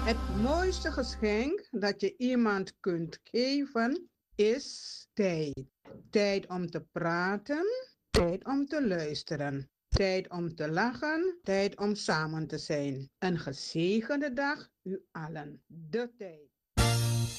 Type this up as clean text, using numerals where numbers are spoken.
Het mooiste geschenk dat je iemand kunt geven is tijd. Tijd om te praten, tijd om te luisteren, tijd om te lachen, tijd om samen te zijn. Een gezegende dag, u allen. De tijd.